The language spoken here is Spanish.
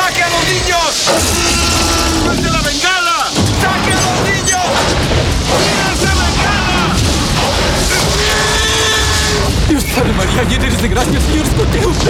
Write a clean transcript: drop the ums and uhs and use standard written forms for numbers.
¡Saque a los niños! ¡Suelte la bengala! ¡Saque a los niños! ¡Tírese bengala! Dios Padre María, llenes de gracia, Señor, es contigo.